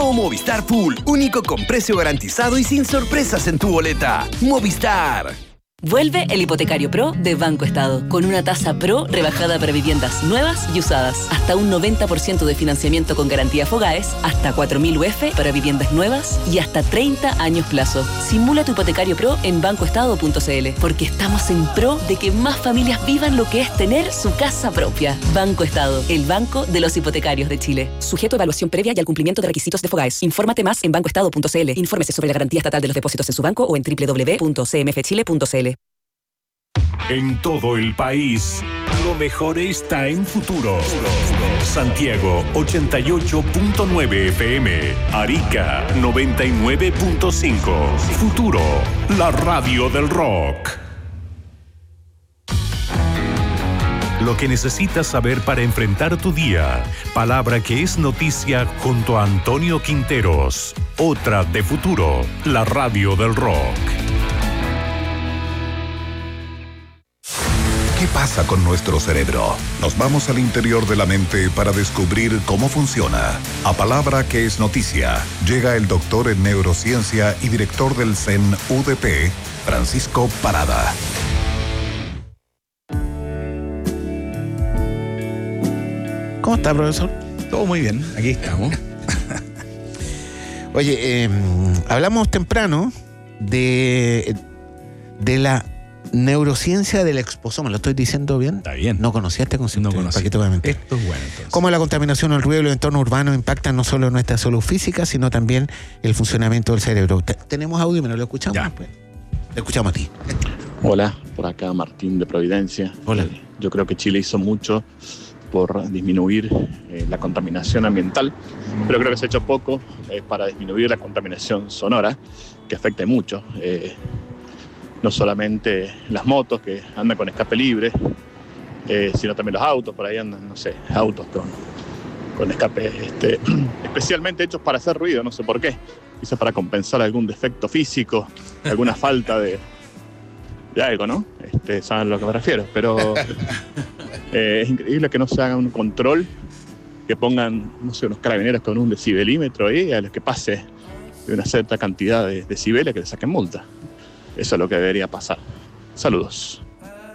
Nuevo Movistar Full, único con precio garantizado y sin sorpresas en tu boleta. Movistar. Vuelve el Hipotecario Pro de Banco Estado, con una tasa Pro rebajada para viviendas nuevas y usadas. Hasta un 90% de financiamiento con garantía Fogaes, hasta 4.000 UF para viviendas nuevas y hasta 30 años plazo. Simula tu Hipotecario Pro en bancoestado.cl, porque estamos en pro de que más familias vivan lo que es tener su casa propia. Banco Estado, el banco de los hipotecarios de Chile. Sujeto a evaluación previa y al cumplimiento de requisitos de Fogaes. Infórmate más en bancoestado.cl. Infórmese sobre la garantía estatal de los depósitos en su banco o en www.cmfchile.cl. En todo el país, lo mejor está en Futuro. Santiago 88.9 FM, Arica 99.5. Futuro, la radio del rock. Lo que necesitas saber para enfrentar tu día. Palabra que es noticia junto a Antonio Quinteros. Otra de Futuro, la radio del rock. ¿Qué pasa con nuestro cerebro? Nos vamos al interior de la mente para descubrir cómo funciona. A Palabra que es noticia, llega el doctor en neurociencia y director del CEN UDP, Francisco Parada. ¿Cómo está, profesor? Todo muy bien, aquí estamos. Oye, hablamos temprano de la neurociencia del exposoma. ¿Lo estoy diciendo bien? Está bien. No conocía este concepto. No conocía. ¿Para qué te voy a mentir? Esto es bueno, entonces. Cómo la contaminación, el ruido y los entornos urbanos impactan no solo nuestra salud física, sino también el funcionamiento del cerebro. Tenemos audio, ¿me lo escuchamos? Ya. Pues, te escuchamos a ti. Hola, por acá Martín de Providencia. Hola. Yo creo que Chile hizo mucho por disminuir la contaminación ambiental, pero creo que se ha hecho poco para disminuir la contaminación sonora, que afecta mucho. No solamente las motos que andan con escape libre, sino también los autos, por ahí andan, no sé, autos con escape especialmente hechos para hacer ruido, no sé por qué. Quizás para compensar algún defecto físico, alguna falta de algo, ¿no? Saben a lo que me refiero, pero es increíble que no se haga un control, que pongan, no sé, unos carabineros con un decibelímetro ahí, a los que pase de una cierta cantidad de decibeles, que le saquen multa. Eso es lo que debería pasar. Saludos.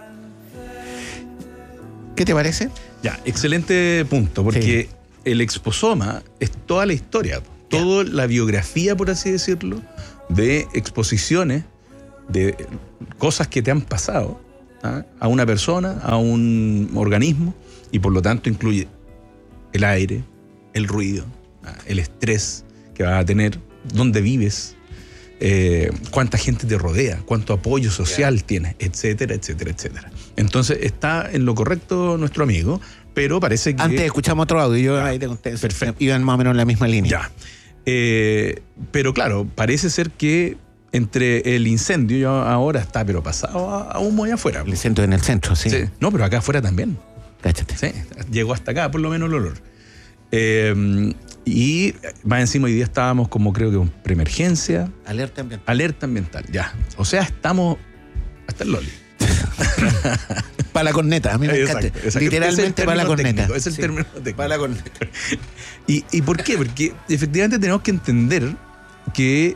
¿Qué te parece? Ya, excelente punto, porque el exposoma es toda la historia, toda la biografía, por así decirlo, de exposiciones, de cosas que te han pasado a una persona, a un organismo, y por lo tanto incluye el aire, el ruido, el estrés que vas a tener, dónde vives, cuánta gente te rodea, cuánto apoyo social tienes, etcétera, etcétera, etcétera. Entonces está en lo correcto nuestro amigo, pero parece que... Antes escuchamos otro audio, yo ahí te conté. Perfecto. Iban más o menos en la misma línea. Ya. Pero claro, parece ser que entre el incendio, yo ahora está, pero pasado a humo allá afuera. El incendio en el centro, sí. No, pero acá afuera también. Cáchate. Sí, llegó hasta acá, por lo menos el olor. Y más encima hoy día estábamos como creo que con preemergencia. Alerta ambiental. Alerta ambiental, ya. O sea, estamos hasta el loli. Para la corneta, a mí me encanta. Exacto. Literalmente para la corneta. Técnico, es el término técnico. Para la corneta. ¿Y por qué? Porque efectivamente tenemos que entender que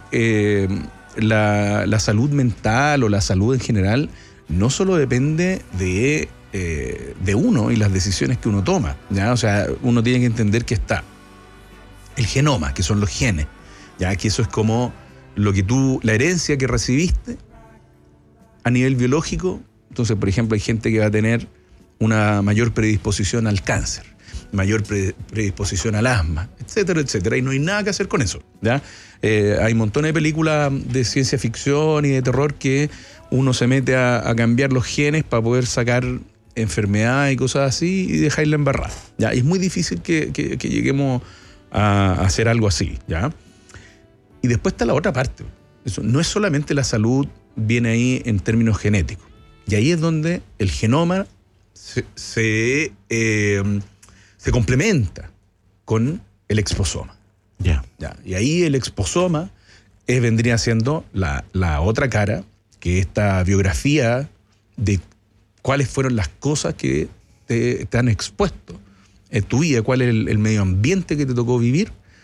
la salud mental o la salud en general no solo depende de uno y las decisiones que uno toma, ¿ya? O sea, uno tiene que entender que está el genoma, que son los genes, ya que eso es como lo que la herencia que recibiste a nivel biológico. Entonces, por ejemplo, hay gente que va a tener una mayor predisposición al cáncer, mayor predisposición al asma, etcétera, etcétera, y no hay nada que hacer con eso, ¿ya? Hay montones de películas de ciencia ficción y de terror que uno se mete a cambiar los genes para poder sacar enfermedades y cosas así y dejarla embarrada, ¿ya? Y es muy difícil que lleguemos a hacer algo así, ¿ya? Y después está la otra parte. Eso no es solamente la salud, viene ahí en términos genéticos. Y ahí es donde el genoma se complementa con el exposoma. Ya. Y ahí el exposoma vendría siendo la otra cara, que esta biografía de cuáles fueron las cosas que te han expuesto en tu vida, cuál es el medio ambiente que te tocó vivir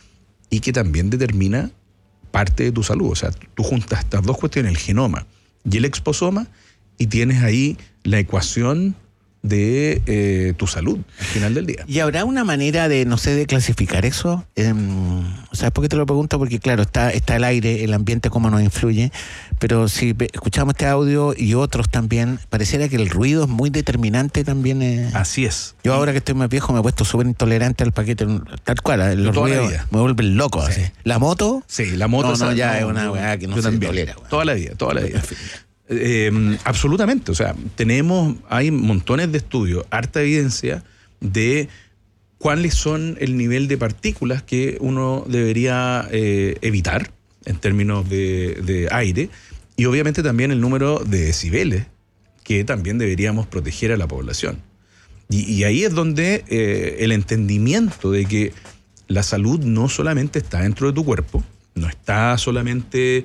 y que también determina parte de tu salud. O sea, tú juntas estas dos cuestiones, el genoma y el exposoma, y tienes ahí la ecuación de tu salud al final del día. ¿Y habrá una manera de, no sé, de clasificar eso? ¿Sabes por qué te lo pregunto? Porque claro, está el aire, el ambiente, cómo nos influye, pero si escuchamos este audio y otros también, pareciera que el ruido es muy determinante también. Así es. Yo ahora que estoy más viejo me he puesto súper intolerante al paquete, tal cual, los ruidos me vuelven loco. Sí. Así. ¿La moto? Sí, la moto. No, ya es una weá que no se tolera. Toda la vida. Absolutamente, o sea, hay montones de estudios, harta evidencia de cuáles son el nivel de partículas que uno debería evitar en términos de aire, y obviamente también el número de decibeles que también deberíamos proteger a la población. Y ahí es donde el entendimiento de que la salud no solamente está dentro de tu cuerpo, no está solamente...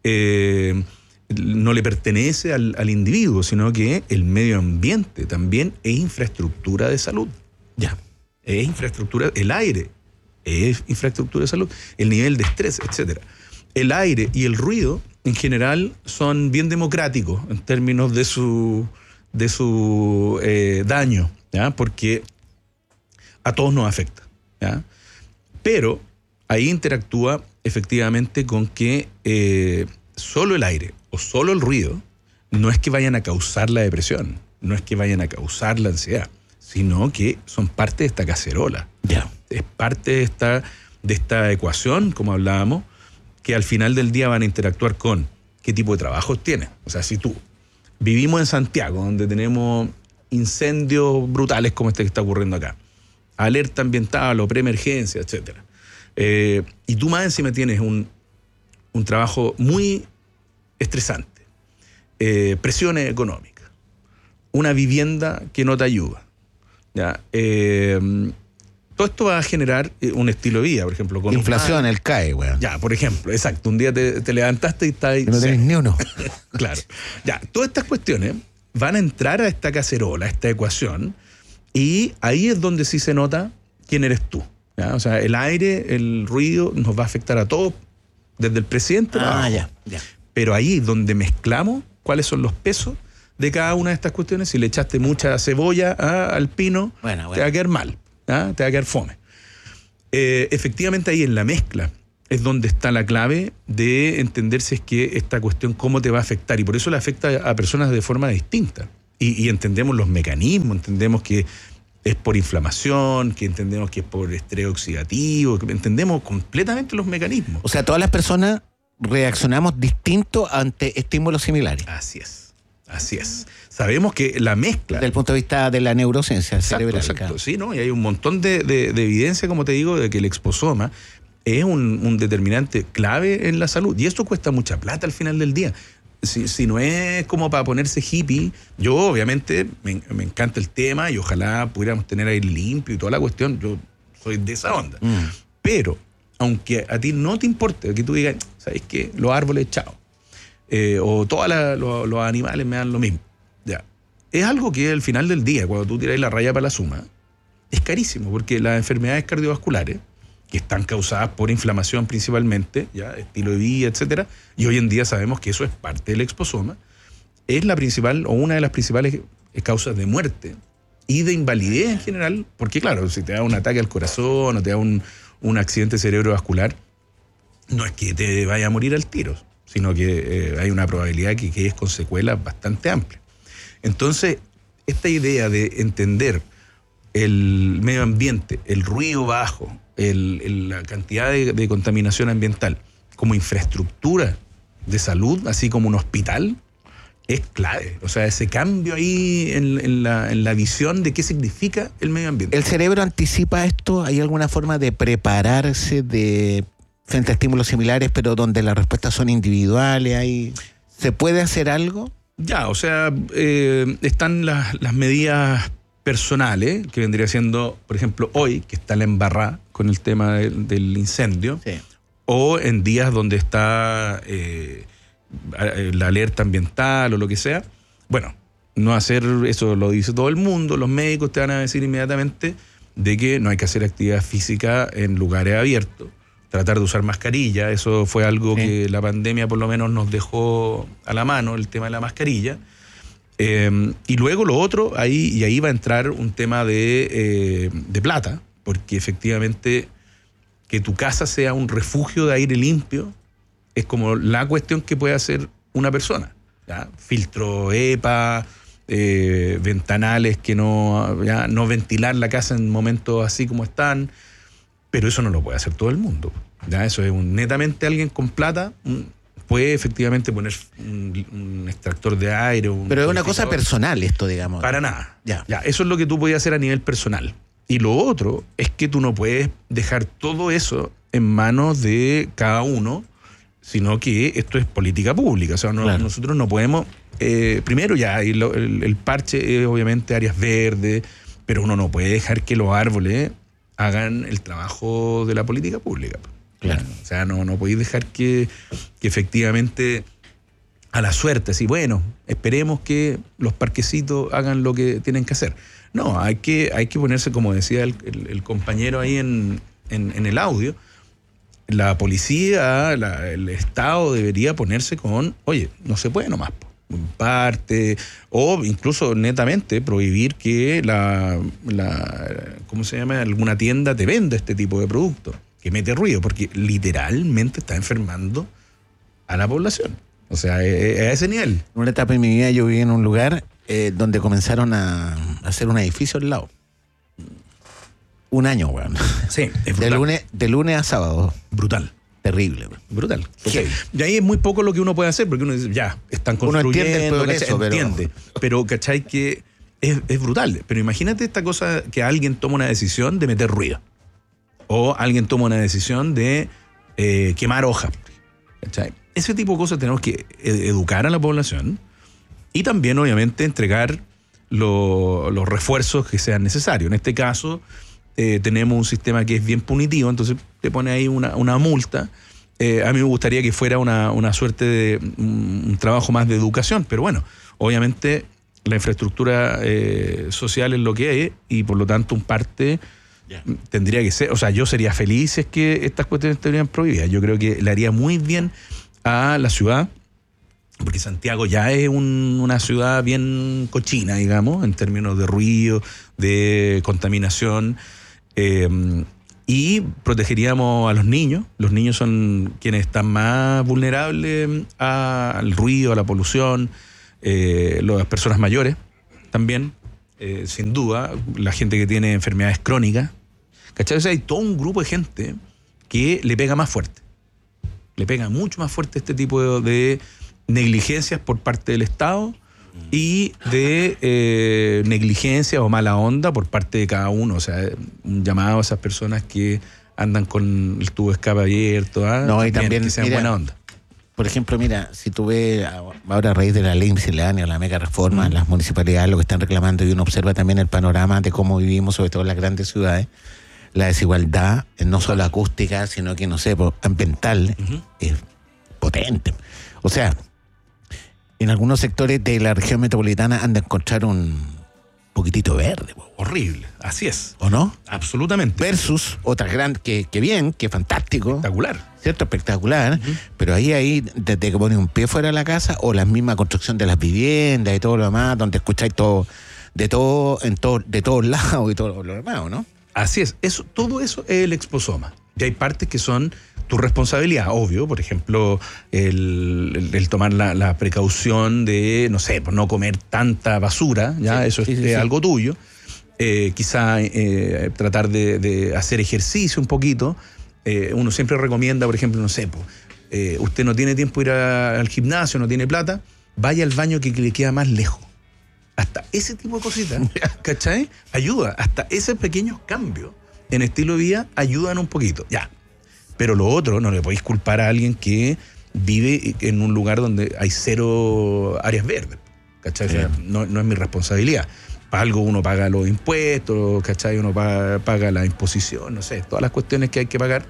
no le pertenece al individuo, sino que el medio ambiente también es infraestructura de salud. Ya. Es infraestructura, el aire es infraestructura de salud, el nivel de estrés, etcétera. El aire y el ruido, en general, son bien democráticos en términos de su daño, ¿ya? Porque a todos nos afecta, ¿ya? Pero ahí interactúa efectivamente con que solo el aire o solo el ruido no es que vayan a causar la depresión, no es que vayan a causar la ansiedad, sino que son parte de esta cacerola. Yeah. Es parte de esta ecuación, como hablábamos, que al final del día van a interactuar con qué tipo de trabajos tienes. O sea, si tú vivimos en Santiago, donde tenemos incendios brutales como este que está ocurriendo acá, alerta ambiental o preemergencia, etcétera, y tú más encima tienes un trabajo muy estresante, presiones económicas, una vivienda que no te ayuda, ¿ya? Todo esto va a generar un estilo de vida, por ejemplo. Con inflación, el CAE, weón. Ya, por ejemplo, exacto. Un día te levantaste y estás ahí. No tenés ni uno. Claro. Ya, todas estas cuestiones van a entrar a esta cacerola, a esta ecuación, y ahí es donde sí se nota quién eres tú, ¿ya? O sea, el aire, el ruido nos va a afectar a todos, desde el presidente para abajo. Ya. Pero ahí es donde mezclamos cuáles son los pesos de cada una de estas cuestiones. Si le echaste mucha cebolla al pino, te va a quedar mal, ¿ah? Te va a quedar fome. Efectivamente ahí en la mezcla es donde está la clave de entender si es que esta cuestión cómo te va a afectar, y por eso le afecta a personas de forma distinta. Y entendemos los mecanismos, entendemos que es por inflamación, que entendemos que es por estrés oxidativo, que entendemos completamente los mecanismos. O sea, todas las personas reaccionamos distinto ante estímulos similares. Así es. Sabemos que la mezcla... Desde el punto de vista de la neurociencia cerebral. Exacto. Sí, ¿no? Y hay un montón de evidencia, como te digo, de que el exposoma es un determinante clave en la salud. Y esto cuesta mucha plata al final del día. Si no es como para ponerse hippie, yo obviamente me encanta el tema y ojalá pudiéramos tener aire limpio y toda la cuestión. Yo soy de esa onda. Pero, aunque a ti no te importe, que tú digas, ¿sabes qué? Los árboles, chao. O todos los animales me dan lo mismo. Ya. Es algo que al final del día, cuando tú tiras la raya para la suma, es carísimo, porque las enfermedades cardiovasculares, que están causadas por inflamación principalmente, ya, estilo de vida, etcétera, y hoy en día sabemos que eso es parte del exposoma, es la principal o una de las principales causas de muerte y de invalidez en general, porque claro, si te da un ataque al corazón o te da un accidente cerebrovascular, no es que te vaya a morir al tiro, sino que hay una probabilidad que quedes con secuelas bastante amplia. Entonces, esta idea de entender el medio ambiente, el ruido bajo, la cantidad de contaminación ambiental como infraestructura de salud, así como un hospital, es clave. O sea, ese cambio ahí en la visión de qué significa el medio ambiente. ¿El cerebro anticipa esto? ¿Hay alguna forma de prepararse frente a estímulos similares, pero donde las respuestas son individuales? ¿Se puede hacer algo? Ya, o sea, están las medidas personales, que vendría siendo, por ejemplo, hoy, que está la embarrada con el tema del incendio, sí, o en días donde está la alerta ambiental o lo que sea. Bueno, no hacer eso, lo dice todo el mundo, los médicos te van a decir inmediatamente de que no hay que hacer actividad física en lugares abiertos, tratar de usar mascarilla. Eso fue algo Sí. que la pandemia por lo menos nos dejó a la mano, el tema de la mascarilla. Y luego lo otro, ahí va a entrar un tema de plata, porque efectivamente que tu casa sea un refugio de aire limpio es como la cuestión que puede hacer una persona, ¿ya? Filtro EPA, ventanales que no ventilar la casa en momentos así como están, pero eso no lo puede hacer todo el mundo, ¿ya? Eso es netamente alguien con plata puede efectivamente poner un extractor de aire. Pero es una cosa personal esto, digamos. Para nada. Ya. Eso es lo que tú podías hacer a nivel personal. Y lo otro es que tú no puedes dejar todo eso en manos de cada uno, sino que esto es política pública. O sea, Claro. nosotros no podemos... primero ya, el parche es obviamente áreas verdes, pero uno no puede dejar que los árboles hagan el trabajo de la política pública. Claro. O sea, no podéis dejar que efectivamente a la suerte, así, bueno, esperemos que los parquecitos hagan lo que tienen que hacer. No, hay que ponerse, como decía el compañero ahí en el audio, la policía, el Estado debería ponerse con, oye, no se puede nomás, en parte, o incluso netamente prohibir que ¿cómo se llama? Alguna tienda te venda este tipo de producto, que mete ruido, porque literalmente está enfermando a la población. O sea, a ese nivel. En una etapa de mi vida yo viví en un lugar donde comenzaron a hacer un edificio al lado. Un año, weón. Sí, es brutal. De lunes a sábado. Brutal. Terrible, weón. Brutal. Heavy. Y ahí es muy poco lo que uno puede hacer, porque uno dice, ya, están Uno construyendo, entiende el progreso, ¿cachai? pero- Entiende. Pero, ¿cachai? Que es brutal. Pero imagínate esta cosa que alguien toma una decisión de meter ruido. O alguien toma una decisión de quemar hojas. ¿Cachai? Ese tipo de cosas tenemos que educar a la población y también, obviamente, entregar los refuerzos que sean necesarios. En este caso, tenemos un sistema que es bien punitivo, entonces te pone ahí una multa. A mí me gustaría que fuera una suerte de un trabajo más de educación, pero bueno, obviamente la infraestructura social es lo que es y por lo tanto un parte tendría que ser, o sea, yo sería feliz si es que estas cuestiones estarían prohibidas. Yo creo que le haría muy bien a la ciudad, porque Santiago ya es una ciudad bien cochina, digamos, en términos de ruido, de contaminación, y protegeríamos a los niños. Los niños son quienes están más vulnerables al ruido, a la polución, las personas mayores también, sin duda, la gente que tiene enfermedades crónicas, ¿cachai? O sea, hay todo un grupo de gente que le pega más fuerte. Le pega mucho más fuerte este tipo de negligencias por parte del Estado y de negligencia o mala onda por parte de cada uno. O sea, un llamado a esas personas que andan con el tubo de escape abierto, No, y también, que sean mira, buena onda. Por ejemplo, mira, si tú ves ahora a raíz de la ley miscelánea, la mega reforma, las municipalidades lo que están reclamando y uno observa también el panorama de cómo vivimos, sobre todo en las grandes ciudades, la desigualdad, no solo acústica, sino que, no sé, ambiental, es potente. O sea, en algunos sectores de la región metropolitana han de encontrar un poquitito verde, Horrible, así es. ¿o no? Absolutamente. Versus otras grandes, que bien, que fantástico. Espectacular. ¿Cierto? Espectacular. Pero ahí, desde que pones un pie fuera de la casa, o la misma construcción de las viviendas y todo lo demás, donde escucháis todo, de todos lados y todo lo demás, ¿o no? Así es. Todo eso es el exposoma. Y hay partes que son tu responsabilidad, obvio. Por ejemplo, el tomar la precaución de, no sé, por no comer tanta basura, ¿ya? Sí, Eso sí, es sí. algo tuyo. Quizá tratar de hacer ejercicio un poquito. Uno siempre recomienda, por ejemplo, no sé, usted no tiene tiempo de ir al gimnasio, no tiene plata, vaya al baño que le queda más lejos. Hasta ese tipo de cositas, ¿cachai? Ayuda. Hasta esos pequeños cambios en estilo de vida ayudan un poquito. Ya. Pero lo otro, no le podéis culpar a alguien que vive en un lugar donde hay 0 áreas verdes, ¿cachai? O sea, no es mi responsabilidad. Para algo uno paga los impuestos, ¿cachai? Uno paga la imposición, no sé, todas las cuestiones que hay que pagar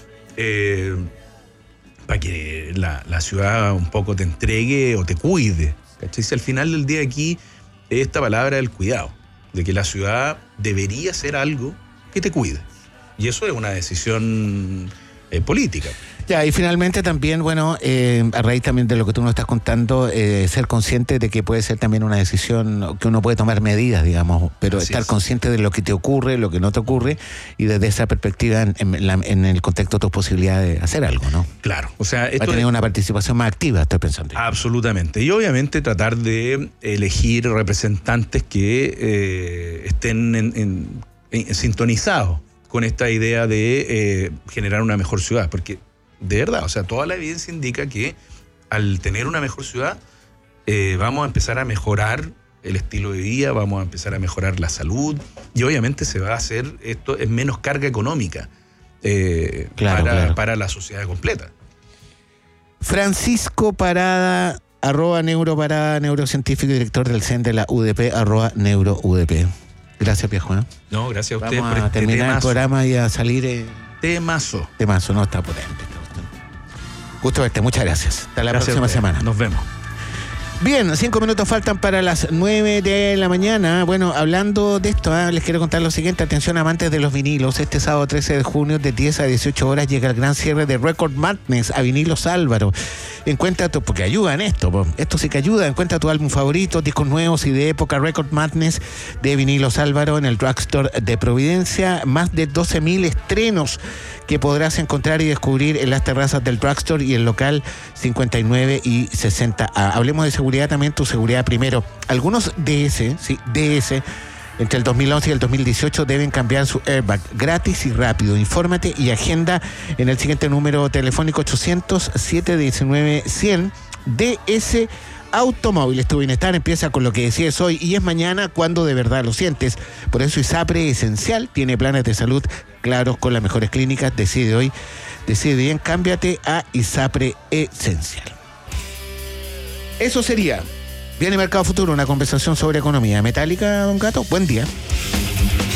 para que la ciudad un poco te entregue o te cuide, ¿cachai? Si al final del día aquí esta palabra del cuidado, de que la ciudad debería ser algo que te cuide. Y eso es una decisión política. Ya, y finalmente también, bueno, a raíz también de lo que tú nos estás contando, ser consciente de que puede ser también una decisión que uno puede tomar medidas, digamos, pero Así estar es. consciente de lo que te ocurre, lo que no te ocurre, y desde esa perspectiva en el contexto de tus posibilidades de hacer algo, ¿no? Claro, o sea, Va a esto tener una participación más activa, estoy pensando. absolutamente. Y obviamente tratar de elegir representantes que estén sintonizados con esta idea de generar una mejor ciudad, porque de verdad, o sea, toda la evidencia indica que al tener una mejor ciudad vamos a empezar a mejorar el estilo de vida, vamos a empezar a mejorar la salud y obviamente se va a hacer esto en menos carga económica para la sociedad completa. Francisco Parada, @neuroparada, neurocientífico y director del CEN de la UDP, @neuroudp. Gracias, viejo. No, gracias a ustedes Vamos por a terminar el programa y a salir temazo. temazo, no está potente. Gusto verte, muchas gracias. Hasta la Gracias próxima a ustedes. semana. Nos vemos. Bien, 5 minutos faltan para las 9 de la mañana. Bueno, hablando de esto, les quiero contar lo siguiente. Atención, amantes de los vinilos. Este sábado 13 de junio, de 10 a 18 horas, llega el gran cierre de Record Madness a Vinilos Álvaro. Encuentra porque ayuda en esto. Esto sí que ayuda. Encuentra tu álbum favorito, discos nuevos y de época. Record Madness de Vinilos Álvaro en el Drugstore de Providencia. Más de 12.000 estrenos que podrás encontrar y descubrir en las terrazas del Drugstore y el local 59 y 60A. Hablemos de seguridad también, tu seguridad primero. Algunos DS, entre el 2011 y el 2018 deben cambiar su airbag gratis y rápido. Infórmate y agenda en el siguiente número telefónico 800-719-100 DS Automóviles. Tu bienestar empieza con lo que decides hoy y es mañana cuando de verdad lo sientes. Por eso ISAPRE Esencial tiene planes de salud claros con las mejores clínicas. Decide hoy, decide bien, cámbiate a ISAPRE Esencial. Eso sería Viene Mercado Futuro, una conversación sobre economía. Metálica, don Gato, buen día.